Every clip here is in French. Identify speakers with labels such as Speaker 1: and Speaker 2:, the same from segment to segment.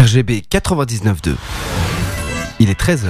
Speaker 1: RGB 99.2. Il est 13h.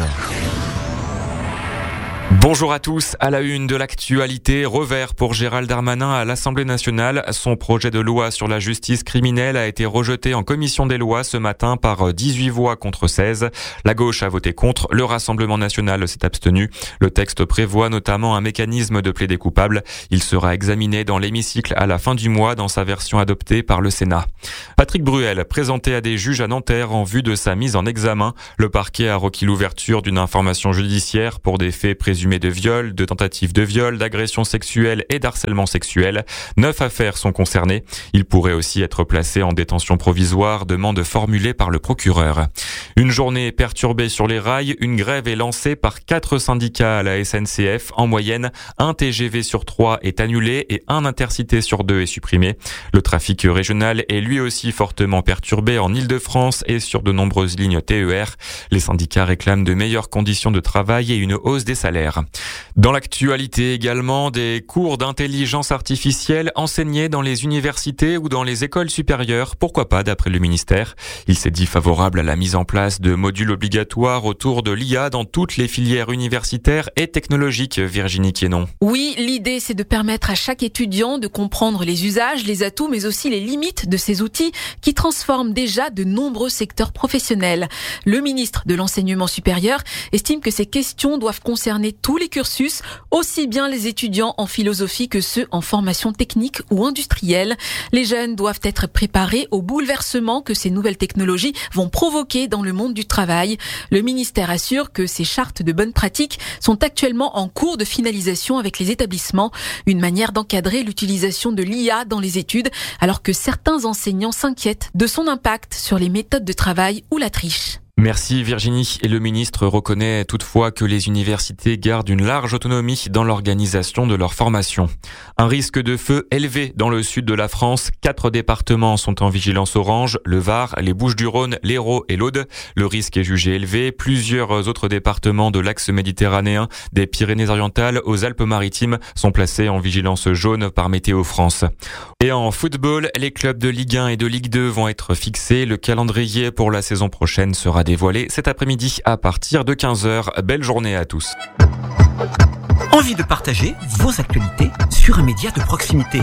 Speaker 2: Bonjour à tous. À la une de l'actualité, revers pour Gérald Darmanin à l'Assemblée nationale. Son projet de loi sur la justice criminelle a été rejeté en commission des lois ce matin par 18 voix contre 16. La gauche a voté contre, le Rassemblement national s'est abstenu. Le texte prévoit notamment un mécanisme de plaider coupable. Il sera examiné dans l'hémicycle à la fin du mois dans sa version adoptée par le Sénat. Patrick Bruel, présenté à des juges à Nanterre en vue de sa mise en examen. Le parquet a requis l'ouverture d'une information judiciaire pour des faits présumés de viol, de tentative de viol, d'agression sexuelle et d'harcèlement sexuel. 9 affaires sont concernées. Il pourrait aussi être placé en détention provisoire, demande formulée par le procureur. Une journée perturbée sur les rails, une grève est lancée par 4 syndicats à la SNCF. En moyenne, un TGV sur 3 est annulé et un Intercité sur 2 est supprimé. Le trafic régional est lui aussi fortement perturbé en Île-de-France et sur de nombreuses lignes TER. Les syndicats réclament de meilleures conditions de travail et une hausse des salaires. Dans l'actualité également, des cours d'intelligence artificielle enseignés dans les universités ou dans les écoles supérieures. Pourquoi pas, d'après le ministère? Il s'est dit favorable à la mise en place de modules obligatoires autour de l'IA dans toutes les filières universitaires et technologiques. Virginie Quénon.
Speaker 3: Oui, l'idée c'est de permettre à chaque étudiant de comprendre les usages, les atouts, mais aussi les limites de ces outils qui transforment déjà de nombreux secteurs professionnels. Le ministre de l'Enseignement supérieur estime que ces questions doivent concerner tous les cursus, aussi bien les étudiants en philosophie que ceux en formation technique ou industrielle. Les jeunes doivent être préparés aux bouleversements que ces nouvelles technologies vont provoquer dans le monde du travail. Le ministère assure que ces chartes de bonnes pratiques sont actuellement en cours de finalisation avec les établissements, une manière d'encadrer l'utilisation de l'IA dans les études, alors que certains enseignants s'inquiètent de son impact sur les méthodes de travail ou la triche.
Speaker 2: Merci Virginie. Et le ministre reconnaît toutefois que les universités gardent une large autonomie dans l'organisation de leur formation. Un risque de feu élevé dans le sud de la France. 4 départements sont en vigilance orange, le Var, les Bouches-du-Rhône, l'Hérault et l'Aude. Le risque est jugé élevé. Plusieurs autres départements de l'axe méditerranéen, des Pyrénées-Orientales aux Alpes-Maritimes, sont placés en vigilance jaune par Météo France. Et en football, les clubs de Ligue 1 et de Ligue 2 vont être fixés. Le calendrier pour la saison prochaine sera dévoilé cet après-midi à partir de 15h. Belle journée à tous.
Speaker 4: Envie de partager vos actualités sur un média de proximité?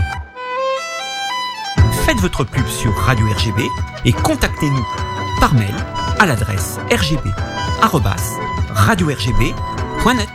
Speaker 4: Faites votre pub sur Radio RGB et contactez-nous par mail à l'adresse rgb@radio-rgb.net.